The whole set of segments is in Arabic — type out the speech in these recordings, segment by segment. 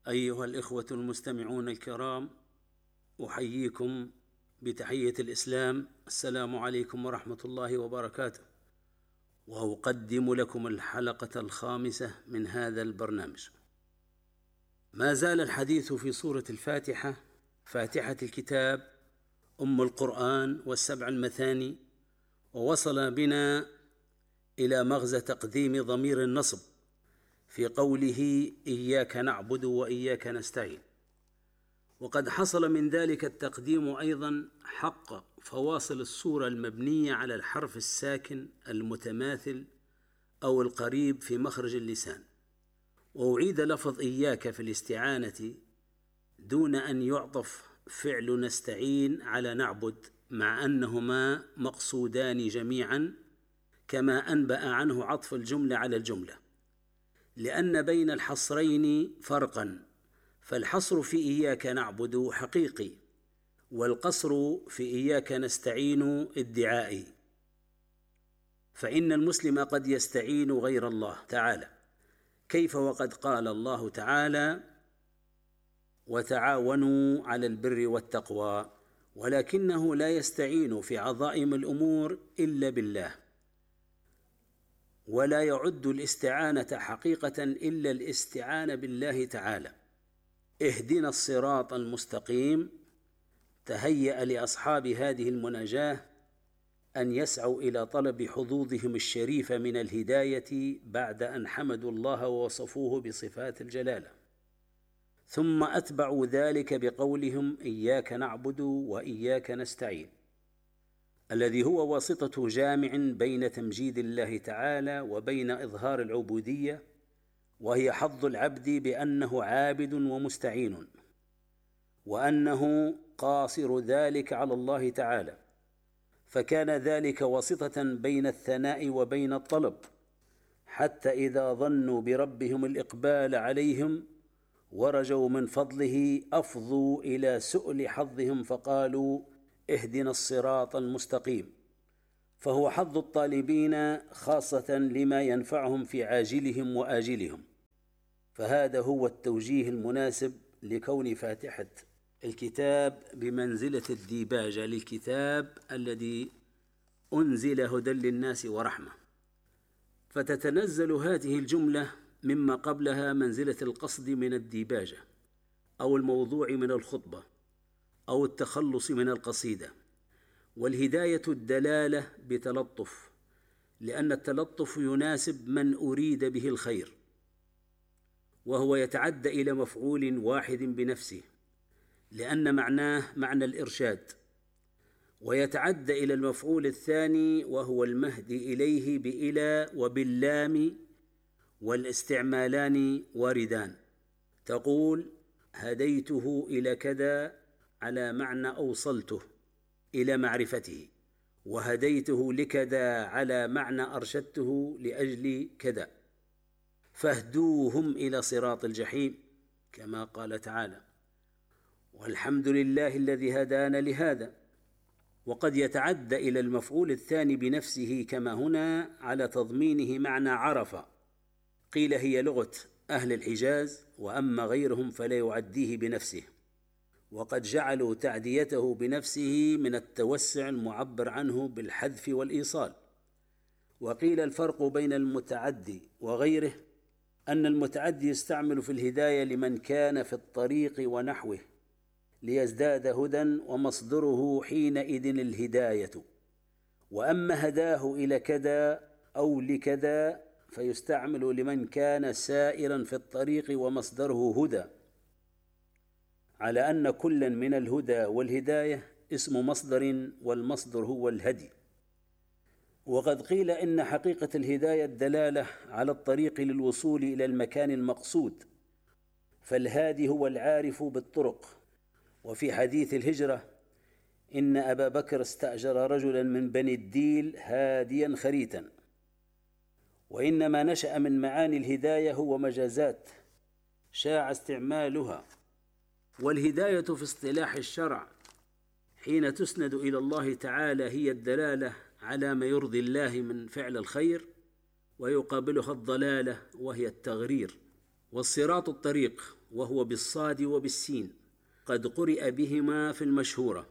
أيها الإخوة المستمعون الكرام، أحييكم بتحية الإسلام. السلام عليكم ورحمة الله وبركاته، وأقدم لكم الحلقة الخامسة من هذا البرنامج. ما زال الحديث في سورة الفاتحة، فاتحة الكتاب، أم القرآن والسبع المثاني، ووصل بنا إلى مغزى تقديم ضمير النصب في قوله إياك نعبد وإياك نستعين، وقد حصل من ذلك التقديم أيضا حق فواصل السورة المبنية على الحرف الساكن المتماثل أو القريب في مخرج اللسان، وأعيد لفظ إياك في الاستعانة دون أن يعطف فعل نستعين على نعبد، مع أنهما مقصودان جميعا، كما أنبأ عنه عطف الجملة على الجملة، لأن بين الحصرين فرقا، فالحصر في إياك نعبد حقيقي، والقصر في إياك نستعين ادعائي. فإن المسلم قد يستعين غير الله تعالى، كيف وقد قال الله تعالى وتعاونوا على البر والتقوى، ولكنه لا يستعين في عظائم الأمور إلا بالله، ولا يعد الاستعانة حقيقة إلا الاستعانة بالله تعالى. اهدنا الصراط المستقيم تهيأ لأصحاب هذه المناجاة أن يسعوا إلى طلب حظوظهم الشريفة من الهداية بعد أن حمدوا الله ووصفوه بصفات الجلالة، ثم أتبعوا ذلك بقولهم إياك نعبد وإياك نستعين، الذي هو واسطة جامع بين تمجيد الله تعالى وبين إظهار العبودية، وهي حظ العبد بأنه عابد ومستعين، وأنه قاصر ذلك على الله تعالى، فكان ذلك واسطة بين الثناء وبين الطلب، حتى إذا ظنوا بربهم الإقبال عليهم ورجوا من فضله أفضوا إلى سؤل حظهم فقالوا اهدنا الصراط المستقيم، فهو حظ الطالبين خاصة لما ينفعهم في عاجلهم وآجلهم. فهذا هو التوجيه المناسب لكون فاتحة الكتاب بمنزلة الديباجة للكتاب الذي أنزل هدى للناس ورحمة، فتتنزل هذه الجملة مما قبلها منزلة القصد من الديباجة أو الموضوع من الخطبة أو التخلص من القصيدة، والهداية الدلالة بتلطف، لأن التلطف يناسب من أريد به الخير، وهو يتعدى إلى مفعول واحد بنفسه، لأن معناه معنى الإرشاد، ويتعدى إلى المفعول الثاني وهو المهدي إليه بإلى وباللام، والاستعمالان واردان. تقول هديته إلى كذا على معنى أوصلته إلى معرفته، وهديته لكذا على معنى أرشدته لأجل كذا، فاهدوهم إلى صراط الجحيم، كما قال تعالى والحمد لله الذي هدانا لهذا. وقد يتعدى إلى المفعول الثاني بنفسه كما هنا على تضمينه معنى عرف، قيل هي لغة أهل الحجاز، وأما غيرهم فلا يعديه بنفسه، وقد جعلوا تعديته بنفسه من التوسع المعبر عنه بالحذف والإيصال. وقيل الفرق بين المتعدي وغيره أن المتعدي يستعمل في الهداية لمن كان في الطريق ونحوه ليزداد هدى، ومصدره حينئذ الهداية، وأما هداه إلى كذا أو لكذا فيستعمل لمن كان سائرا في الطريق ومصدره هدى، على أن كلا من الهدى والهداية اسم مصدر، والمصدر هو الهدي. وقد قيل إن حقيقة الهداية الدلالة على الطريق للوصول إلى المكان المقصود، فالهادي هو العارف بالطرق. وفي حديث الهجرة إن أبا بكر استأجر رجلا من بني الديل هاديا خريتا. وإنما نشأ من معاني الهداية هو مجازات شاع استعمالها، والهداية في اصطلاح الشرع حين تسند إلى الله تعالى هي الدلالة على ما يرضي الله من فعل الخير، ويقابلها الضلالة وهي التغرير والصراط الطريق، وهو بالصاد وبالسين، قد قرئ بهما في المشهورة،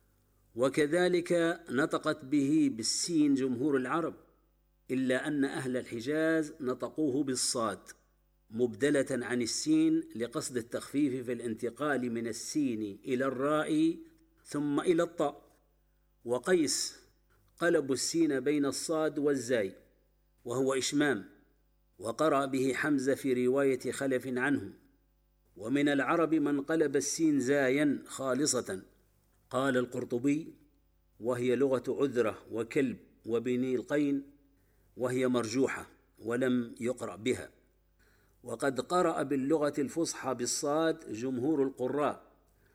وكذلك نطقت به بالسين جمهور العرب، إلا أن أهل الحجاز نطقوه بالصاد مبدلة عن السين لقصد التخفيف في الانتقال من السين إلى الراء ثم إلى الطاء. وقيس قلبوا السين بين الصاد والزاي وهو إشمام، وقرأ به حمزة في رواية خلف عنه. ومن العرب من قلب السين زايا خالصة، قال القرطبي: وهي لغة عذرة وكلب وبني القين، وهي مرجوحة ولم يقرأ بها. وقد قرأ باللغة الفصحى بالصاد جمهور القراء،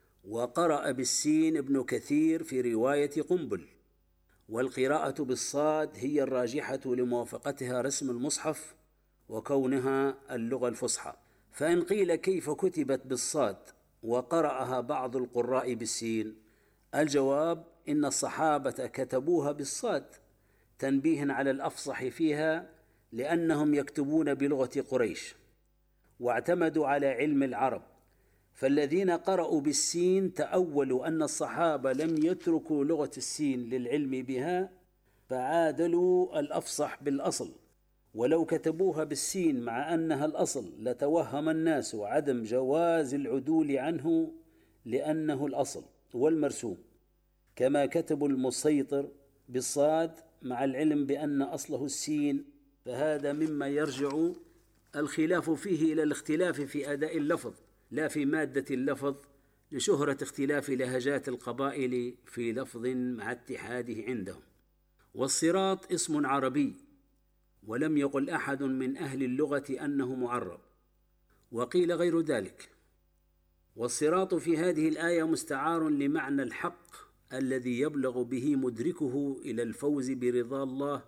وقرأ بالسين ابن كثير في رواية قنبل. والقراءة بالصاد هي الراجحة لموافقتها رسم المصحف وكونها اللغة الفصحى. فإن قيل كيف كتبت بالصاد وقرأها بعض القراء بالسين، الجواب: إن الصحابة كتبوها بالصاد تنبيها على الأفصح فيها، لأنهم يكتبون بلغة قريش واعتمدوا على علم العرب. فالذين قرأوا بالسين تأولوا أن الصحابة لم يتركوا لغة السين للعلم بها، فعادلوا الأفصح بالأصل. ولو كتبوها بالسين مع أنها الأصل لتوهم الناس عدم جواز العدول عنه، لأنه الأصل والمرسوم، كما كتبوا المسيطر بالصاد مع العلم بأن أصله السين. فهذا مما يرجع الخلاف فيه إلى الاختلاف في أداء اللفظ لا في مادة اللفظ، لشهرة اختلاف لهجات القبائل في لفظ مع اتحاده عندهم. والصراط اسم عربي، ولم يقل أحد من أهل اللغة أنه معرب، وقيل غير ذلك. والصراط في هذه الآية مستعار لمعنى الحق الذي يبلغ به مدركه إلى الفوز برضا الله،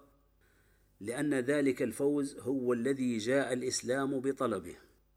لأن ذلك الفوز هو الذي جاء الإسلام بطلبه.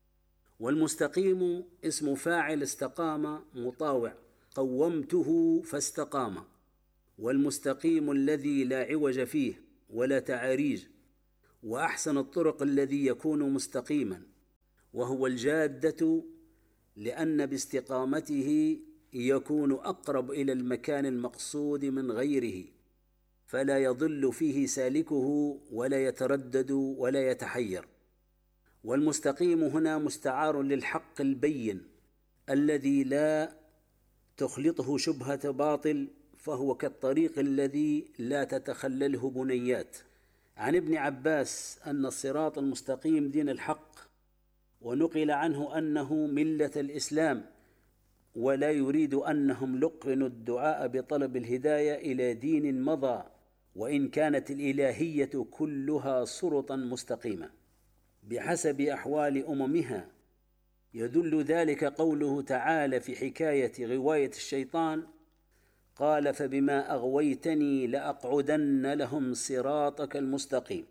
والمستقيم اسم فاعل استقام مطاوع، قومته فاستقام. والمستقيم الذي لا عوج فيه ولا تعاريج، وأحسن الطرق الذي يكون مستقيما، وهو الجادة، لأن باستقامته يكون أقرب إلى المكان المقصود من غيره، فلا يضل فيه سالكه ولا يتردد ولا يتحير. والمستقيم هنا مستعار للحق البين الذي لا تخلطه شبهة باطل، فهو كالطريق الذي لا تتخلله بنيات. عن ابن عباس أن الصراط المستقيم دين الحق، ونقل عنه أنه ملة الإسلام، ولا يريد أنهم لقنوا الدعاء بطلب الهداية إلى دين مضى، وإن كانت الإلهية كلها صرطا مستقيمة بحسب أحوال أممها. يدل ذلك قوله تعالى في حكاية غواية الشيطان: قال فبما أغويتني لأقعدن لهم صراطك المستقيم.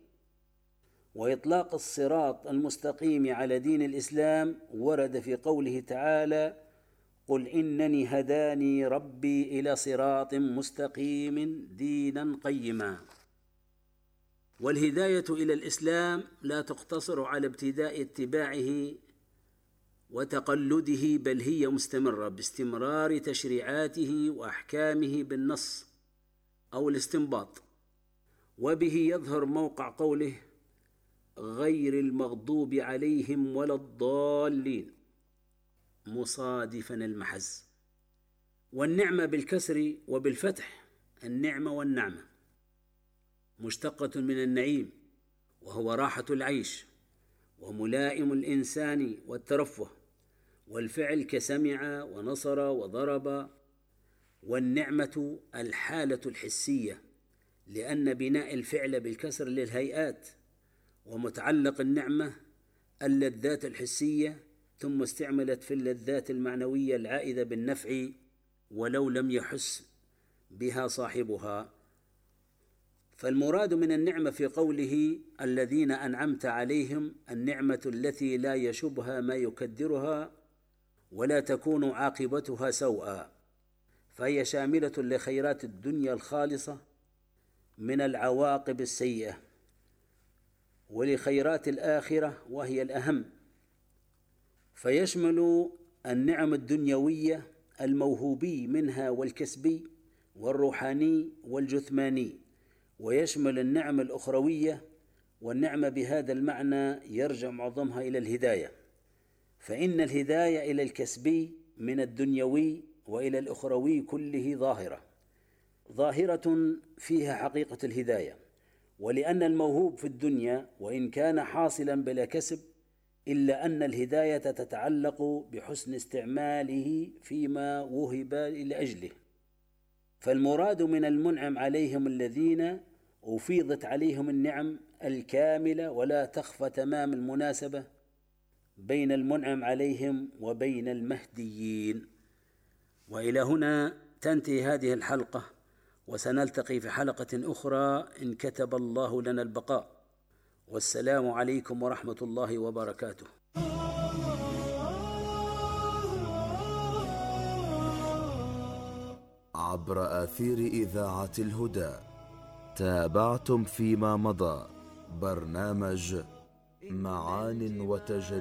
وإطلاق الصراط المستقيم على دين الإسلام ورد في قوله تعالى: قل إنني هداني ربي إلى صراط مستقيم دينا قيما. والهداية إلى الإسلام لا تقتصر على ابتداء اتباعه وتقلده، بل هي مستمرة باستمرار تشريعاته وأحكامه بالنص أو الاستنباط. وبه يظهر موقع قوله: غير المغضوب عليهم ولا الضالين، مصادفا المحز. والنعمة بالكسر وبالفتح النعمة والنعمة، مشتقة من النعيم، وهو راحة العيش وملائم الإنسان والترفه، والفعل كسمع ونصر وضرب. والنعمة الحالة الحسية، لأن بناء الفعل بالكسر للهيئات، ومتعلق النعمة اللذات الحسية، ثم استعملت في اللذات المعنوية العائدة بالنفع ولو لم يحس بها صاحبها. فالمراد من النعمة في قوله الذين أنعمت عليهم النعمة التي لا يشبها ما يكدرها ولا تكون عاقبتها سوءا، فهي شاملة لخيرات الدنيا الخالصة من العواقب السيئة، ولخيرات الآخرة وهي الأهم فيشمل النعم الدنيوية الموهوبي منها والكسبي والروحاني والجثماني، ويشمل النعم الأخروية، والنعمة بهذا المعنى يرجع معظمها إلى الهداية، فإن الهداية إلى الكسبي من الدنيوي وإلى الأخروي كله ظاهرة فيها حقيقة الهداية. ولأن الموهوب في الدنيا وإن كان حاصلا بلا كسب، إلا أن الهداية تتعلق بحسن استعماله فيما وهب لأجله. فالمراد من المنعم عليهم الذين أفيضت عليهم النعم الكاملة، ولا تخفى تمام المناسبة بين المنعم عليهم وبين المهديين. وإلى هنا تنتهي هذه الحلقة، وسنلتقي في حلقة أخرى إن كتب الله لنا البقاء. والسلام عليكم ورحمة الله وبركاته. عبر آثير إذاعة الهدى تابعتم فيما مضى برنامج معان وتجلي